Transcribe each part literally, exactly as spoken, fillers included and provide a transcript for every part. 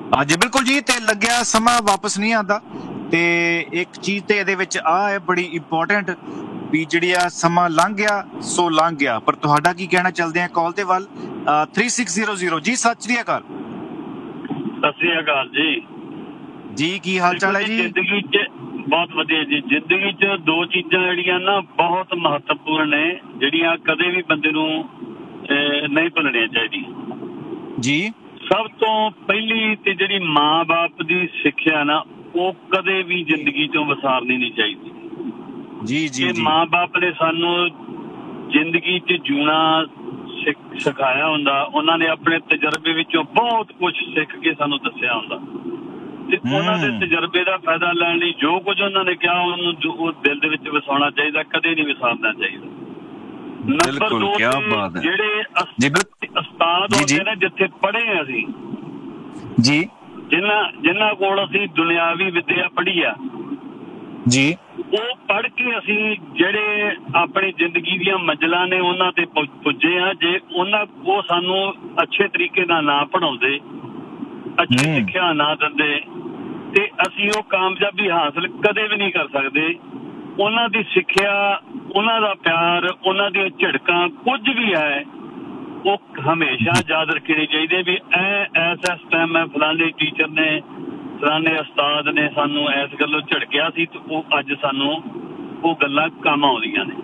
ਹਾਂਜੀ ਬਿਲਕੁਲ ਜੀ। ਤੇ ਲੱਗਿਆ ਸਮਾਂ ਵਾਪਸ ਨਹੀਂ ਆਉਂਦਾ, ਤੇ ਇੱਕ ਚੀਜ਼ ਤੇ ਇਹਦੇ ਵਿੱਚ ਆ ਹੈ ਬੜੀ ਇੰਪੋਰਟੈਂਟ ਵੀ ਜਿਹੜੀ ਆ ਸਮਾਂ ਲੰਘ ਗਿਆ ਸੋ ਲੰਘ ਗਿਆ। ਪਰ ਤੁਹਾਡਾ ਕੀ ਕਹਿਣਾ? ਚੱਲਦੇ ਆ ਕਾਲ ਦੇ ਵੱਲ। ਥ੍ਰੀ ਸਿਕਸ ਜ਼ੀਰੋ ਜ਼ੀਰੋ ਜੀ, ਸਤਿ ਸ੍ਰੀ ਅਕਾਲ। ਸਤਿ ਸ੍ਰੀ ਅਕਾਲ ਜੀ। ਜੀ ਕੀ ਹਾਲ ਚਾਲ ਹੈ ਜੀ? ਜ਼ਿੰਦਗੀ 'ਚ ਬਹੁਤ ਵਧੀਆ ਜੀ। ਜ਼ਿੰਦਗੀ 'ਚ ਦੋ ਚੀਜ਼ਾਂ ਜਿਹੜੀਆਂ ਨਾ ਬਹੁਤ ਮਹੱਤਵਪੂਰਨ ਨੇ, ਜਿਹੜੀਆਂ ਕਦੇ ਵੀ ਬੰਦੇ ਨੂੰ ਨਹੀਂ ਭੁੱਲਣੀਆਂ ਚਾਹੀਦੀਆਂ ਜੀ। ਸਭ ਤੋਂ ਪਹਿਲੀ ਤੇ ਜਿਹੜੀ ਮਾਂ ਬਾਪ ਦੀ ਸਿੱਖਿਆ ਨਾ, ਉਹ ਕਦੇ ਵੀ ਜ਼ਿੰਦਗੀ 'ਚੋਂ ਵਿਸਾਰਨੀ ਨਹੀਂ ਚਾਹੀਦੀ। ਜੀ ਜੀ ਜੀ। ਮਾਂ ਬਾਪ ਨੇ ਸਾਨੂੰ ਜ਼ਿੰਦਗੀ 'ਚ ਜਿਉਣਾ ਸਿਖਾਇਆ ਹੁੰਦਾ, ਉਹਨਾਂ ਨੇ ਆਪਣੇ ਤਜਰਬੇ ਵਿੱਚੋਂ ਬਹੁਤ ਕੁਝ ਸਿੱਖ ਕੇ ਸਾਨੂੰ ਦੱਸਿਆ ਹੁੰਦਾ, ਤੇ ਉਹਨਾਂ ਦੇ ਤਜਰਬੇ ਦਾ ਫਾਇਦਾ ਲੈਣ ਲਈ ਜੋ ਕੁਝ ਉਹਨਾਂ ਨੇ ਕਿਹਾ ਉਹਨੂੰ ਉਹ ਦਿਲ ਦੇ ਵਿੱਚ ਵਸਾਉਣਾ ਚਾਹੀਦਾ, ਕਦੇ ਨਹੀਂ ਵਿਸਾਰਨਾ ਚਾਹੀਦਾ। ਨੰਬਰ ਦੋ, ਜਿਹੜੇ ਉਸਤਾਦ ਹੁੰਦੇ ਨੇ ਜਿੱਥੇ ਪੜ੍ਹੇ ਆ ਅਸੀਂ ਜੀ, ਜਿਨ੍ਹਾਂ ਜਿਨ੍ਹਾਂ ਕੋਲ ਅਸੀਂ ਦੁਨਿਆਵੀ ਵਿੱਦਿਆ ਪੜ੍ਹੀ ਆ ਜੀ, ਉਹ ਪੜ੍ਹ ਕੇ ਅਸੀਂ ਜਿਹੜੇ ਆਪਣੀ ਜ਼ਿੰਦਗੀ ਦੀਆਂ ਮੰਜ਼ਿਲਾਂ ਨੇ ਉਹਨਾਂ ਤੇ ਪੁੱਜੇ ਆ। ਜੇ ਉਹਨਾਂ ਉਹ ਸਾਨੂੰ ਅੱਛੇ ਤਰੀਕੇ ਨਾਲ ਨਾ ਪੜ੍ਹਾਉਂਦੇ, ਅੱਛੀ ਸਿੱਖਿਆ ਨਾ ਦਿੰਦੇ, ਤੇ ਅਸੀਂ ਉਹ ਕਾਮਯਾਬੀ ਹਾਸਲ ਕਦੇ ਵੀ ਨਹੀਂ ਕਰ ਸਕਦੇ। ਉਹਨਾਂ ਦੀ ਸਿੱਖਿਆ, ਉਹਨਾਂ ਦਾ ਪਿਆਰ, ਉਹਨਾਂ ਦੀਆਂ ਝਿੜਕਾਂ, ਕੁਝ ਵੀ ਹੈ ਉਹ ਹਮੇਸ਼ਾ ਯਾਦ ਰੱਖਣੇ ਚਾਹੀਦੇ ਵੀ ਇਹ ਐਸ ਐਸ ਟਾਈਮ ਹੈ ਫਲਾਣੇ ਟੀਚਰ ਨੇ, ਫਲਾਣੇ ਉਸਤਾਦ ਨੇ ਸਾਨੂੰ ਇਸ ਗੱਲੋਂ ਝਿੜਕਿਆ ਸੀ, ਤੇ ਉਹ ਅੱਜ ਸਾਨੂੰ ਉਹ ਗੱਲਾਂ ਕੰਮ ਆਉਂਦੀਆਂ ਨੇ।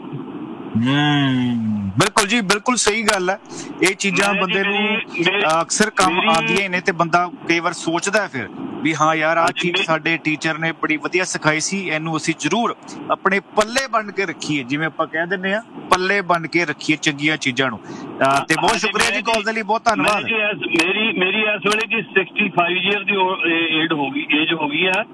ਬਿਲਕੁਲ ਜੀ, ਬਿਲਕੁਲ ਸਹੀ ਗੱਲ ਹੈ। ਇਹ ਚੀਜ਼ਾਂ ਬੰਦੇ ਨੂੰ ਅਕਸਰ ਕੰਮ ਆਉਂਦੀਆਂ ਨੇ, ਤੇ ਬੰਦਾ ਕਈ ਵਾਰ ਸੋਚਦਾ ਫਿਰ ਵੀ ਹਾਂ ਯਾਰ ਆਹ ਚੀਜ਼ ਸਾਡੇ ਟੀਚਰ ਨੇ ਬੜੀ ਵਧੀਆ ਸਿਖਾਈ ਸੀ, ਇਹਨੂੰ ਅਸੀਂ ਜ਼ਰੂਰ ਆਪਣੇ ਪੱਲੇ ਬੰਨ ਕੇ ਰੱਖੀਏ, ਜਿਵੇਂ ਆਪਾਂ ਕਹਿ ਦਿੰਦੇ ਹਾਂ ਪੱਲੇ ਬੰਨ ਕੇ ਰੱਖੀਏ ਚੰਗੀਆਂ ਚੀਜ਼ਾਂ ਨੂੰ। ਤੇ ਬਹੁਤ ਸ਼ੁਕਰੀਆ ਜੀ ਕਾਲ ਦੇ ਲਈ, ਬਹੁਤ ਧੰਨਵਾਦ। ਮੇਰੀ ਮੇਰੀ ਇਸ ਵੇਲੇ ਜੀ ਸਿਕਸਟੀ ਫਾਈਵ ਈਅਰ ਦੀ ਏਜ ਹੋ ਗਈ ਏਜ ਹੋ ਗਈ ਆ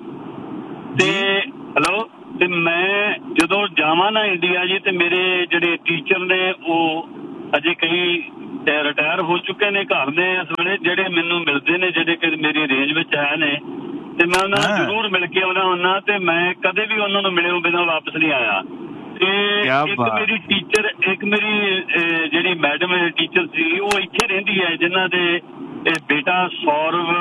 ਤੇ ਹੈਲੋ ਤੇ ਮੈਂ ਜਦੋਂ ਜਾਵਾਂ ਨਾ ਇੰਡੀਆ ਜੀ, ਤੇ ਮੇਰੇ ਜਿਹੜੇ ਟੀਚਰ ਨੇ ਉਹ ਅਜੇ ਕਈ ਰਿਟਾਇਰ ਹੋ ਚੁੱਕੇ ਨੇ ਘਰ ਨੇ ਇਸ ਵੇਲੇ, ਜਿਹੜੇ ਮੈਨੂੰ ਮਿਲਦੇ ਨੇ, ਜਿਹੜੇ ਕਿ ਮੇਰੀ ਰੇਂਜ ਵਿੱਚ ਹੈ ਨੇ, ਤੇ ਮੈਂ ਉਹਨਾਂ ਨੂੰ ਜ਼ਰੂਰ ਮਿਲ ਕੇ ਆਉਣਾ ਹੁੰਦਾ, ਤੇ ਮੈਂ ਕਦੇ ਵੀ ਉਹਨਾਂ ਨੂੰ ਮਿਲੇ ਬਿਨਾਂ ਵਾਪਸ ਨਹੀਂ ਆਇਆ। ਤੇ ਇੱਕ ਮੇਰੀ ਟੀਚਰ ਇੱਕ ਮੇਰੀ ਜਿਹੜੀ ਮੈਡਮ ਟੀਚਰ ਸੀ ਉਹ ਇੱਥੇ ਰਹਿੰਦੀ ਹੈ, ਜਿਨ੍ਹਾਂ ਦੇ ਬੇਟਾ ਸੌਰਵ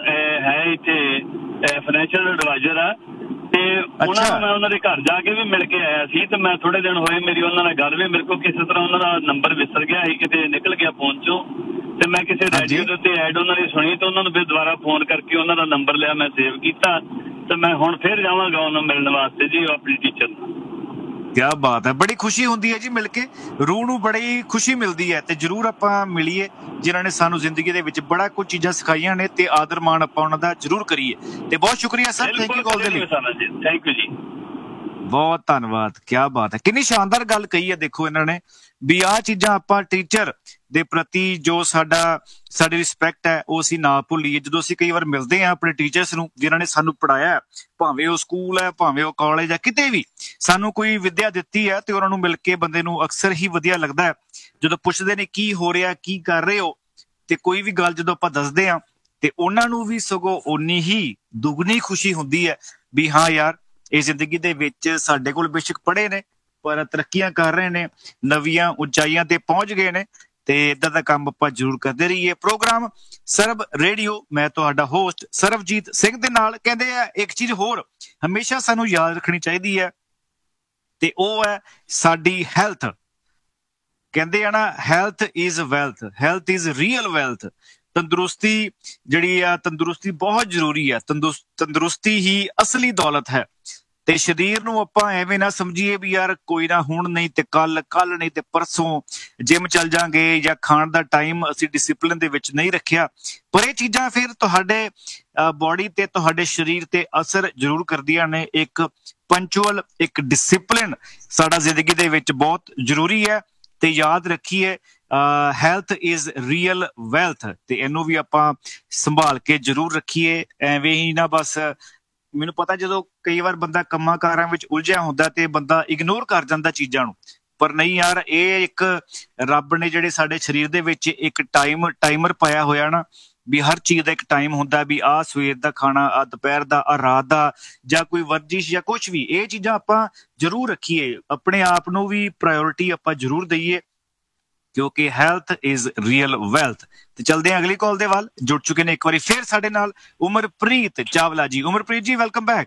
ਹੈ ਇੱਥੇ ਫਾਈਨੈਂਸ਼ੀਅਲ ਐਡਵਾਈਜ਼ਰ ਆ, ਤੇ ਉਹਨਾਂ ਨੂੰ ਮੈਂ ਉਹਨਾਂ ਦੇ ਘਰ ਜਾ ਕੇ ਵੀ ਮਿਲ ਕੇ ਆਇਆ ਸੀ। ਤੇ ਮੈਂ ਥੋੜੇ ਦਿਨ ਹੋਏ ਮੇਰੀ ਉਹਨਾਂ ਨਾਲ ਗੱਲ ਵੀ, ਮੇਰੇ ਕੋਲ ਕਿਸੇ ਤਰ੍ਹਾਂ ਉਹਨਾਂ ਦਾ ਨੰਬਰ ਵਿਸਰ ਗਿਆ ਸੀ, ਕਿਤੇ ਨਿਕਲ ਗਿਆ ਫੋਨ ਚੋਂ, ਤੇ ਮੈਂ ਕਿਸੇ ਰੇਡੀਓ ਦੇ ਉੱਤੇ ਐਡ ਉਹਨਾਂ ਦੀ ਸੁਣੀ, ਤੇ ਉਹਨਾਂ ਨੂੰ ਫਿਰ ਦੁਬਾਰਾ ਫੋਨ ਕਰਕੇ ਉਹਨਾਂ ਦਾ ਨੰਬਰ ਲਿਆ, ਮੈਂ ਸੇਵ ਕੀਤਾ, ਤੇ ਮੈਂ ਹੁਣ ਫਿਰ ਜਾਵਾਂਗਾ ਉਹਨੂੰ ਮਿਲਣ ਵਾਸਤੇ ਜੀ, ਉਹ ਆਪਣੀ ਟੀਚਰ ਨੂੰ। ਕਿਆ ਬਾਤ ਹੈ, ਬੜੀ ਖੁਸ਼ੀ ਹੁੰਦੀ ਹੈ ਜੀ ਮਿਲ ਕੇ, ਰੂਹ ਨੂੰ ਬੜੀ ਖੁਸ਼ੀ ਮਿਲਦੀ ਹੈ। ਤੇ ਜ਼ਰੂਰ ਆਪਾਂ ਮਿਲੀਏ ਜਿਨ੍ਹਾਂ ਨੇ ਸਾਨੂੰ ਜ਼ਿੰਦਗੀ ਦੇ ਵਿੱਚ ਬੜਾ ਕੁਝ ਚੀਜ਼ਾਂ ਸਿਖਾਈਆਂ ਨੇ, ਤੇ ਆਦਰ ਮਾਣ ਆਪਾਂ ਉਹਨਾਂ ਦਾ ਜ਼ਰੂਰ ਕਰੀਏ। ਤੇ ਬਹੁਤ ਸ਼ੁਕਰੀਆ ਸਰ, ਥੈਂਕ ਯੂ ਕਾਲ ਦੇ ਲਈ। ਥੈਂਕ ਯੂ ਜੀ, ਬਹੁਤ ਧੰਨਵਾਦ। ਕਿਆ ਬਾਤ ਹੈ, ਕਿੰਨੀ ਸ਼ਾਨਦਾਰ ਗੱਲ ਕਹੀ ਹੈ। ਦੇਖੋ ਇਹਨਾਂ ਨੇ ਵੀ ਆਹ ਚੀਜ਼ਾਂ ਆਪਾਂ ਟੀਚਰ ਦੇ ਪ੍ਰਤੀ ਜੋ ਸਾਡਾ ਸਾਡੀ ਰਿਸਪੈਕਟ ਹੈ ਉਹ ਅਸੀਂ ਨਾ ਭੁੱਲੀਏ। ਜਦੋਂ ਅਸੀਂ ਕਈ ਵਾਰ ਮਿਲਦੇ ਹਾਂ ਆਪਣੇ ਟੀਚਰਸ ਨੂੰ ਜਿਨ੍ਹਾਂ ਨੇ ਸਾਨੂੰ ਪੜ੍ਹਾਇਆ, ਭਾਵੇਂ ਉਹ ਸਕੂਲ ਹੈ, ਭਾਵੇਂ ਉਹ ਕਾਲਜ ਹੈ, ਕਿਤੇ ਵੀ ਸਾਨੂੰ ਕੋਈ ਵਿੱਦਿਆ ਦਿੱਤੀ ਹੈ, ਤੇ ਉਹਨਾਂ ਨੂੰ ਮਿਲ ਕੇ ਬੰਦੇ ਨੂੰ ਅਕਸਰ ਹੀ ਵਧੀਆ ਲੱਗਦਾ ਹੈ। ਜਦੋਂ ਪੁੱਛਦੇ ਨੇ ਕੀ ਹੋ ਰਿਹਾ, ਕੀ ਕਰ ਰਹੇ ਹੋ, ਤੇ ਕੋਈ ਵੀ ਗੱਲ ਜਦੋਂ ਆਪਾਂ ਦੱਸਦੇ ਹਾਂ, ਤੇ ਉਹਨਾਂ ਨੂੰ ਵੀ ਸਗੋਂ ਓਨੀ ਹੀ ਦੁੱਗਣੀ ਖੁਸ਼ੀ ਹੁੰਦੀ ਹੈ ਵੀ ਹਾਂ ਯਾਰ ਇਹ ਜ਼ਿੰਦਗੀ ਦੇ ਵਿੱਚ ਸਾਡੇ ਕੋਲ ਬੇਸ਼ੱਕ ਪੜ੍ਹੇ ਨੇ, ਪਰ ਤਰੱਕੀਆਂ ਕਰ ਰਹੇ ਨੇ, ਨਵੀਆਂ ਉਚਾਈਆਂ ਤੇ ਪਹੁੰਚ ਗਏ ਨੇ, ਤੇ ਏਦਾਂ ਦਾ ਕੰਮ ਆਪਾਂ ਜ਼ਰੂਰ ਕਰਦੇ ਰਹੀਏ। ਪ੍ਰੋਗਰਾਮ ਸਰਬ ਰੇਡੀਓ, ਮੈਂ ਤੁਹਾਡਾ ਹੋਸਟ ਸਰਬਜੀਤ ਸਿੰਘ ਦੇ ਨਾਲ। ਕਹਿੰਦੇ ਆ ਇੱਕ ਚੀਜ਼ ਹੋਰ ਹਮੇਸ਼ਾ ਸਾਨੂੰ ਯਾਦ ਰੱਖਣੀ ਚਾਹੀਦੀ ਹੈ, ਤੇ ਉਹ ਹੈ ਸਾਡੀ ਹੈਲਥ। ਕਹਿੰਦੇ ਆ ਨਾ, health is wealth, health is real wealth. ਤੰਦਰੁਸਤੀ ਜਿਹੜੀ ਆ, ਤੰਦਰੁਸਤੀ ਬਹੁਤ ਜ਼ਰੂਰੀ ਆ। ਤੰਦਰੁਸਤੀ ਹੀ ਅਸਲੀ ਦੌਲਤ ਹੈ। ਤੇ ਸਰੀਰ ਨੂੰ ਆਪਾਂ ਐਵੇਂ ਨਾ ਸਮਝੀਏ ਵੀ ਯਾਰ ਕੋਈ ਨਾ, ਹੁਣ ਨਹੀਂ ਤੇ ਕੱਲ, ਕੱਲ ਨਹੀਂ ਤੇ ਪਰਸੋਂ ਜਿਮ ਚੱਲ ਜਾਂਗੇ, ਜਾਂ ਖਾਣ ਦਾ ਟਾਈਮ ਅਸੀਂ ਡਿਸਿਪਲਿਨ ਦੇ ਵਿੱਚ ਨਹੀਂ ਰੱਖਿਆ। ਪਰ ਇਹ ਚੀਜ਼ਾਂ ਫਿਰ ਤੁਹਾਡੇ ਬੋਡੀ ਤੇ, ਤੁਹਾਡੇ ਸਰੀਰ ਤੇ ਅਸਰ ਜ਼ਰੂਰ ਕਰਦੀਆਂ ਨੇ। ਇੱਕ ਪੰਚੁਅਲ, ਇੱਕ ਡਿਸਿਪਲਿਨ ਸਾਡਾ ਜ਼ਿੰਦਗੀ ਦੇ ਵਿੱਚ ਬਹੁਤ ਜ਼ਰੂਰੀ ਹੈ। ਤੇ ਯਾਦ ਰੱਖੀਏ ਹੈਲਥ ਇਜ਼ ਰੀਅਲ ਵੈਲਥ, ਤੇ ਇਹਨੂੰ ਵੀ ਆਪਾਂ ਸੰਭਾਲ ਕੇ ਜ਼ਰੂਰ ਰੱਖੀਏ। ਐਵੇਂ ਹੀ ਨਾ ਬਸ, ਮੈਨੂੰ ਪਤਾ ਜਦੋਂ ਕਈ ਵਾਰ ਬੰਦਾ ਕੰਮਾਂ ਕਾਰਾਂ ਵਿੱਚ ਉਲਝਿਆ ਹੁੰਦਾ ਤੇ ਬੰਦਾ ਇਗਨੋਰ ਕਰ ਜਾਂਦਾ ਚੀਜ਼ਾਂ ਨੂੰ, ਪਰ ਨਹੀਂ ਯਾਰ, ਇਹ ਇੱਕ ਰੱਬ ਨੇ ਜਿਹੜੇ ਸਾਡੇ ਸਰੀਰ ਦੇ ਵਿੱਚ ਇੱਕ ਟਾਈਮ ਟਾਈਮਰ ਪਾਇਆ ਹੋਇਆ ਨਾ, ਵੀ ਹਰ ਚੀਜ਼ ਦਾ ਇੱਕ ਟਾਈਮ ਹੁੰਦਾ ਵੀ ਆਹ ਸਵੇਰ ਦਾ ਖਾਣਾ, ਆਹ ਦੁਪਹਿਰ ਦਾ, ਆਹ ਰਾਤ ਦਾ, ਜਾਂ ਕੋਈ ਵਰਜਿਸ਼ ਜਾਂ ਕੁਛ ਵੀ। ਇਹ ਚੀਜ਼ਾਂ ਆਪਾਂ ਜ਼ਰੂਰ ਰੱਖੀਏ, ਆਪਣੇ ਆਪ ਨੂੰ ਵੀ ਪ੍ਰਾਇਓਰਿਟੀ ਆਪਾਂ ਜ਼ਰੂਰ ਦਈਏ। ਕਿਉਂਕਿ ਹੈਲਥ ਇਜ਼ ਰੀਅਲ ਵੈਲਥ। ਤੇ ਚਲਦੇ ਹਾਂ ਅਗਲੀ ਕਾਲ ਦੇ ਵੱਲ। ਜੁੜ ਚੁੱਕੇ ਨੇ ਇੱਕ ਵਾਰੀ ਫਿਰ ਸਾਡੇ ਨਾਲ ਉਮਰਪ੍ਰੀਤ ਚਾਵਲਾ ਜੀ। ਉਮਰਪ੍ਰੀਤ ਜੀ welcome back.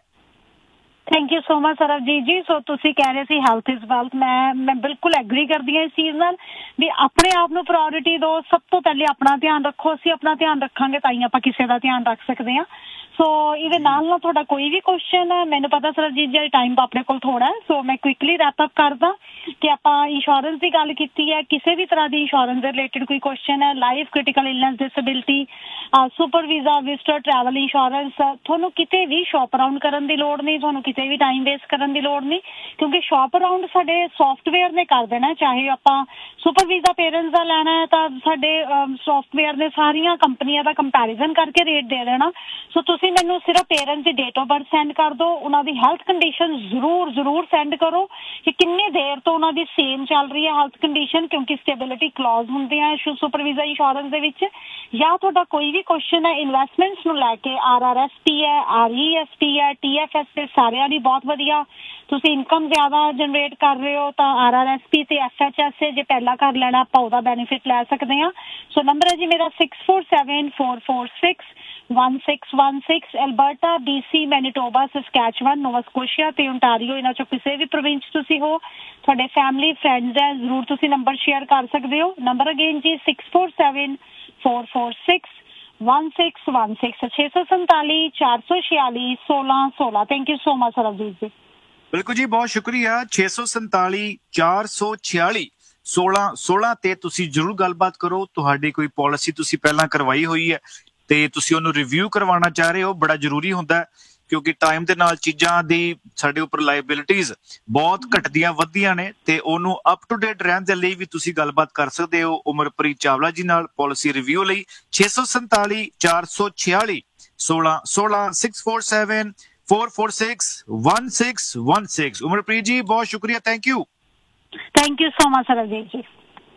Thank you so much Sarabjit ਜੀ। ਸੋ ਤੁਸੀਂ ਕਹਿ ਰਹੇ ਸੀ ਹੈਲਥ ਇਜ਼ ਵੈਲਥ, ਮੈਂ ਮੈਂ ਬਿਲਕੁਲ ਐਗਰੀ ਕਰਦੀ ਹਾਂ ਇਸ ਚੀਜ਼ ਨਾਲ ਵੀ ਆਪਣੇ ਆਪ ਨੂੰ ਪ੍ਰਾਇੋਰਟੀ ਦਿਓ। ਸਭ ਤੋਂ ਪਹਿਲੇ ਆਪਣਾ ਧਿਆਨ ਰੱਖੋ। ਅਸੀਂ ਆਪਣਾ ਧਿਆਨ ਰੱਖਾਂਗੇ ਤਾਂ ਹੀ ਆਪਾਂ ਕਿਸੇ ਦਾ ਧਿਆਨ ਰੱਖ ਸਕਦੇ ਹਾਂ। ਸੋ ਇਹਦੇ ਨਾਲ ਨਾਲ ਤੁਹਾਡਾ ਕੋਈ ਵੀ ਕੁਐਸਚਨ ਹੈ, ਮੈਨੂੰ ਪਤਾ ਸਰਬਜੀਤ ਜੀ ਟਾਈਮ ਆਪਣੇ ਕੋਲ ਥੋੜਾ ਹੈ, ਸੋ ਮੈਂ ਕੁਇਕਲੀ ਰੈਪ ਅਪ ਕਰਦਾ ਕਿ ਆਪਾਂ ਇੰਸ਼ੋਰੈਂਸ ਦੀ ਗੱਲ ਕੀਤੀ ਹੈ। ਕਿਸੇ ਵੀ ਤਰ੍ਹਾਂ ਦੀ ਇੰਸ਼ੋਰੈਂਸ ਦੇ ਰਿਲੇਟਡ ਕੋਈ ਕੁਐਸਚਨ ਹੈ, life, critical illness, disability, super visa, visitor, travel insurance, ਤੁਹਾਨੂੰ ਕਿਤੇ ਵੀ ਸ਼ੌਪ ਅਰਾਊਂਡ ਕਰਨ ਦੀ ਲੋੜ ਨਹੀਂ, ਤੁਹਾਨੂੰ ਕਿਤੇ ਵੀ ਟਾਈਮ ਵੇਸਟ ਕਰਨ ਦੀ ਲੋੜ ਨਹੀਂ, ਕਿਉਂਕਿ ਸ਼ੌਪ ਅਰਾਊਂਡ ਸਾਡੇ ਸੌਫਟਵੇਅਰ ਨੇ ਕਰ ਦੇਣਾ। ਚਾਹੇ ਆਪਾਂ ਸੁਪਰ ਵੀਜ਼ਾ ਪੇਰੈਂਟਸ ਦਾ ਲੈਣਾ ਹੈ ਤਾਂ ਸਾਡੇ ਸੌਫਟਵੇਅਰ ਨੇ ਸਾਰੀਆਂ ਕੰਪਨੀਆਂ ਦਾ ਕੰਪੈਰੀਜ਼ਨ ਕਰਕੇ ਰੇਟ ਦੇ ਦੇਣਾ। ਸੋ ਤੁਸੀਂ ਮੈਨੂੰ ਸਿਰਫ parents the date of birth send ਕਰ ਦਿਓ, ਉਹਨਾਂ ਦੀ ਹੈਲਥ ਕੰਡੀਸ਼ਨ ਜ਼ਰੂਰ ਜ਼ਰੂਰ ਸੈਂਡ ਕਰੋ ਕਿ ਕਿੰਨੀ ਦੇਰ ਤੋਂ ਉਹਨਾਂ ਦੀ ਸੇਮ ਚੱਲ ਰਹੀ ਹੈ ਹੈਲਥ ਕੰਡੀਸ਼ਨ, ਕਿਉਂਕਿ ਸਟੇਬਿਲਿਟੀ ਕਲੌਜ਼ ਹੁੰਦੇ ਆ ਸੁਪਰ ਵੀਜ਼ਾ ਇੰਸ਼ੋਰੈਂਸ ਦੇ ਵਿੱਚ। ਜਾਂ ਤੁਹਾਡਾ ਕੋਈ ਵੀ ਕੁਐਸਚਨ ਹੈ ਇਨਵੈਸਟਮੈਂਟਸ ਨੂੰ ਲੈ ਕੇ, ਆਰ ਆਰ ਐਸ ਪੀ ਹੈ, ਆਰ ਈ ਐਸ ਪੀ ਹੈ, ਟੀ ਐਫ ਐਸ ਤੇ ਸਾਰਿਆਂ ਦੀ ਬਹੁਤ ਵਧੀਆ। ਤੁਸੀਂ ਇਨਕਮ ਜ਼ਿਆਦਾ ਜਨਰੇਟ ਕਰ ਰਹੇ ਹੋ ਤਾਂ ਆਰ ਆਰ ਐਸ ਪੀ ਤੇ ਐਫ ਐਚ ਐਸ ਏ ਜੇ ਪਹਿਲਾਂ ਕਰ ਲੈਣਾ ਆਪਾਂ ਉਹਦਾ ਬੈਨੀਫਿਟ ਲੈ ਸਕਦੇ ਹਾਂ। ਸੋ ਨੰਬਰ ਹੈ ਜੀ ਮੇਰਾ six four seven four four six one six one six. Alberta, B C, Manitoba, Saskatchewan, ਨੋਵਾ ਸਕੋਸ਼ੀਆ ਤੇ ਓਨਟਾਰੀਓ, ਇਹਨਾਂ ਚੋਂ ਕਿਸੇ ਵੀ ਪ੍ਰੋਵਿੰਸ ਤੁਸੀਂ ਹੋ, ਤੁਹਾਡੇ ਫੈਮਿਲੀ ਫਰੈਂਡਸ ਹੈ, ਜ਼ਰੂਰ ਤੁਸੀਂ ਨੰਬਰ ਸ਼ੇਅਰ ਕਰ ਸਕਦੇ ਹੋ। Number again G six four seven four four six one six one six, ਛੇ ਸੌ ਸੰਤਾਲੀ ਚਾਰ ਸੌ ਛਿਆਲੀ ਸੋਲਾਂ ਸੋਲਾਂ। Thank you so much Sarabjit ਜੀ। ਬਿਲਕੁਲ ਜੀ, ਬਹੁਤ ਸ਼ੁਕਰੀਆ। ਛੇ ਸੌ ਸੰਤਾਲੀ ਚਾਰ ਸੌ ਛਿਆਲੀ ਸੋਲਾਂ ਸੋਲਾਂ ਤੇ ਤੁਸੀਂ ਜ਼ਰੂਰ ਗੱਲਬਾਤ ਕਰੋ। ਤੁਹਾਡੀ ਕੋਈ ਪਾਲਿਸੀ ਤੁਸੀਂ ਪਹਿਲਾਂ ਕਰਵਾਈ ਹੋਈ ਹੈ ਤੇ ਤੁਸੀਂ ਉਹਨੂੰ ਰਿਵਿਊ ਕਰਵਾਉਣਾ ਚਾਹ ਰਹੇ ਹੋ, ਬੜਾ ਜ਼ਰੂਰੀ ਹੁੰਦਾ ਕਿਉਂਕਿ ਟਾਈਮ ਦੇ ਨਾਲ ਚੀਜ਼ਾਂ ਦੀ ਸਾਡੇ ਉੱਪਰ ਲਾਇਬਿਲਿਟੀਜ਼ ਬਹੁਤ ਘਟਦੀਆਂ ਵੱਧਦੀਆਂ ਨੇ ਤੇ ਉਹਨੂੰ ਅਪ ਟੂ ਡੇਟ ਰਹਿਣ ਦੇ ਲਈ ਵੀ ਤੁਸੀਂ ਗੱਲਬਾਤ ਕਰ ਸਕਦੇ ਹੋ ਉਮਰਪ੍ਰੀਤ ਚਾਵਲਾ ਜੀ ਨਾਲ ਪਾਲਿਸੀ ਰਿਵਿਊ ਲਈ। ਛੇ ਸੌ ਸੰਤਾਲੀ ਚਾਰ ਸੌ ਛਿਆਲੀ ਸੋਲਾਂ ਸੋਲਾਂ, six four seven four four six one six one six. Umarpreet ਜੀ ਬਹੁਤ ਸ਼ੁਕਰੀਆ, thank you. Thank you so much Sarabjit ਜੀ।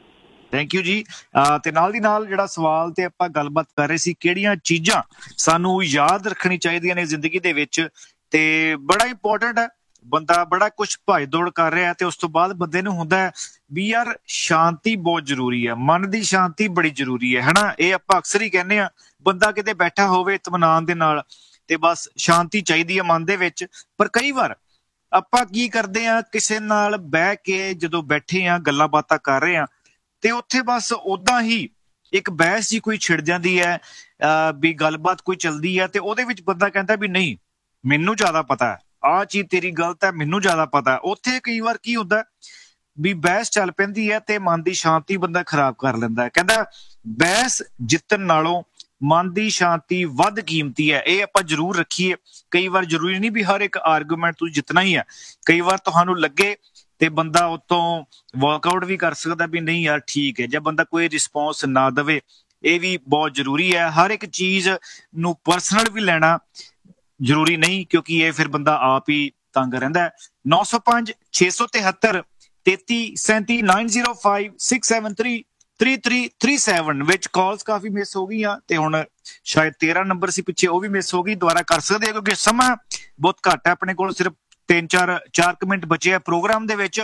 ਥੈਂਕ ਯੂ ਜੀ। ਤੇ ਨਾਲ ਦੀ ਨਾਲ ਜਿਹੜਾ ਸਵਾਲ ਤੇ ਆਪਾਂ ਗੱਲਬਾਤ ਕਰ ਰਹੇ ਸੀ ਕਿਹੜੀਆਂ ਚੀਜ਼ਾਂ ਸਾਨੂੰ ਯਾਦ ਰੱਖਣੀ ਚਾਹੀਦੀਆਂ ਨੇ ਜ਼ਿੰਦਗੀ ਦੇ ਵਿੱਚ, ਤੇ ਬੜਾ ਇੰਪੋਰਟੈਂਟ ਹੈ। ਬੰਦਾ ਬੜਾ ਕੁਛ ਭੱਜ ਦੌੜ ਕਰ ਰਿਹਾ ਤੇ ਉਸ ਤੋਂ ਬਾਅਦ ਬੰਦੇ ਨੂੰ ਹੁੰਦਾ ਹੈ ਵੀ ਯਾਰ ਸ਼ਾਂਤੀ ਬਹੁਤ ਜ਼ਰੂਰੀ ਹੈ, ਮਨ ਦੀ ਸ਼ਾਂਤੀ ਬੜੀ ਜ਼ਰੂਰੀ ਹੈ, ਹਨਾ। ਇਹ ਆਪਾਂ ਅਕਸਰ ਹੀ ਕਹਿੰਦੇ ਆ, ਬੰਦਾ ਕਿਤੇ ਬੈਠਾ ਹੋਵੇ ਇਤਮਾਨਾਨ ਦੇ ਨਾਲ ਤੇ ਬਸ ਸ਼ਾਂਤੀ ਚਾਹੀਦੀ ਹੈ ਮਨ ਦੇ ਵਿੱਚ। ਪਰ ਕਈ ਵਾਰ ਆਪਾਂ ਕੀ ਕਰਦੇ ਆ, ਕਿਸੇ ਨਾਲ ਬਹਿ ਕੇ ਜਦੋਂ ਬੈਠੇ ਆ ਗੱਲਾਂ ਬਾਤਾਂ ਕਰ ਰਹੇ ਆ ਤੇ ਉੱਥੇ ਬਸ ਓਦਾਂ ਹੀ ਇੱਕ ਬਹਿਸ ਜੀ ਕੋਈ ਛਿੜ ਜਾਂਦੀ ਹੈ, ਅਹ ਵੀ ਗੱਲਬਾਤ ਕੋਈ ਚੱਲਦੀ ਹੈ ਤੇ ਉਹਦੇ ਵਿੱਚ ਬੰਦਾ ਕਹਿੰਦਾ ਵੀ ਨਹੀਂ ਮੈਨੂੰ ਜ਼ਿਆਦਾ ਪਤਾ ਹੈ, ਆਹ ਚੀਜ਼ ਤੇਰੀ ਗਲਤ ਹੈ, ਮੈਨੂੰ ਜ਼ਿਆਦਾ ਪਤਾ ਹੈ। ਉੱਥੇ ਕਈ ਵਾਰ ਕੀ ਹੁੰਦਾ ਵੀ ਬਹਿਸ ਚੱਲ ਪੈਂਦੀ ਹੈ ਤੇ ਮਨ ਦੀ ਸ਼ਾਂਤੀ ਬੰਦਾ ਖਰਾਬ ਕਰ ਲੈਂਦਾ ਹੈ। ਕਹਿੰਦਾ ਬਹਿਸ ਜਿੱਤਣ ਨਾਲੋਂ ਮਨ ਦੀ ਸ਼ਾਂਤੀ ਵੱਧ ਕੀਮਤੀ ਹੈ। ਇਹ ਆਪਾਂ ਜ਼ਰੂਰ ਰੱਖੀਏ। ਕਈ ਵਾਰ ਜ਼ਰੂਰੀ ਨਹੀਂ ਵੀ ਹਰ ਇੱਕ ਆਰਗੂਮੈਂਟ ਤੁਸੀਂ ਜਿੱਤਣਾ ਹੀ ਹੈ। ਕਈ ਵਾਰ ਤੁਹਾਨੂੰ ਲੱਗੇ ਤੇ ਬੰਦਾ ਉਤੋਂ ਵਾਕਆਊਟ ਵੀ ਕਰ ਸਕਦਾ ਵੀ ਨਹੀਂ ਯਾਰ ਠੀਕ ਹੈ, ਜਾਂ ਬੰਦਾ ਕੋਈ ਰਿਸਪੌਂਸ ਨਾ ਦੇਵੇ, ਇਹ ਵੀ ਬਹੁਤ ਜ਼ਰੂਰੀ ਹੈ। ਹਰ ਇੱਕ ਚੀਜ਼ ਨੂੰ ਪਰਸਨਲ ਵੀ ਲੈਣਾ ਜ਼ਰੂਰੀ ਨਹੀਂ ਕਿਉਂਕਿ ਇਹ ਫਿਰ ਬੰਦਾ ਆਪ ਹੀ ਤੰਗ ਰਹਿੰਦਾ ਹੈ। ਨੌ ਸੌ ਪੰਜ ਛੇ ਸੌ ਤਿਹੱਤਰ ਤੇਤੀ ਸੈਂਤੀ nine zero five six seven three three three three seven ਵਿੱਚ ਕਾਲਸ ਕਾਫੀ ਮਿਸ ਹੋ ਗਈਆਂ ਤੇ ਹੁਣ ਸ਼ਾਇਦ ਤੇਰਾਂ ਨੰਬਰ ਸੀ ਪਿੱਛੇ, ਉਹ ਵੀ ਮਿਸ ਹੋ ਗਈ। ਦੁਬਾਰਾ ਕਰ ਸਕਦੇ ਆ ਕਿਉਂਕਿ ਸਮਾਂ ਬਹੁਤ ਘੱਟ ਹੈ ਆਪਣੇ ਕੋਲ, ਸਿਰਫ ਤਿੰਨ ਚਾਰ ਚਾਰ ਕੁ ਮਿੰਟ ਬਚੇ ਆ ਪ੍ਰੋਗਰਾਮ ਦੇ ਵਿੱਚ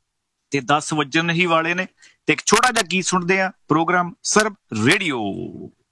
ਤੇ ਦਸ ਵੱਜਣ ਹੀ ਵਾਲੇ ਨੇ ਤੇ ਇੱਕ ਛੋਟਾ ਜਿਹਾ ਗੀਤ ਸੁਣਦੇ ਆ। ਪ੍ਰੋਗਰਾਮ ਸਰਬ ਰੇਡੀਓ।